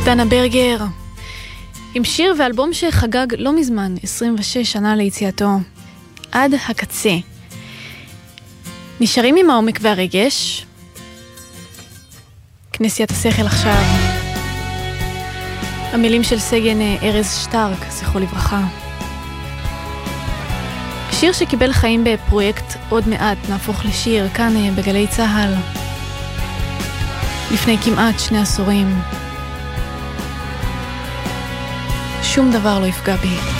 דנה ברגר, עם שיר ואלבום שחגג לא מזמן, 26 שנה ליציאתו, עד הקצה. נשארים עם העומק והרגש. כנסיית השכל עכשיו. המילים של סגן ארז שטרק, זכרו לברכה. שיר שקיבל חיים בפרויקט עוד מעט נהפוך לשיר, כאן בגלי צהל. לפני כמעט 2 עשורים. שום דבר לא יפגע בי.